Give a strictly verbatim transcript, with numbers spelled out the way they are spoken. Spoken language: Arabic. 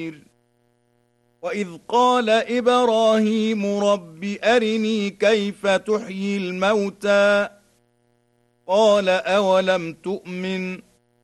وإذ قال إبراهيم رب أرني كيف تحيي الموتى قال أولم تؤمن